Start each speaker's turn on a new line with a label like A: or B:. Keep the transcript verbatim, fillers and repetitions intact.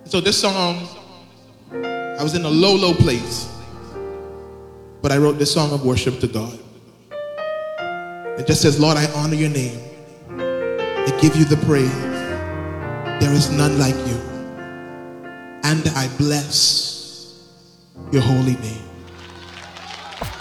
A: So this song, I was in a low, low place, but I wrote this song of worship to God. It just says, Lord, I honor your name. I give you the praise. There is none like you. And I bless your holy name.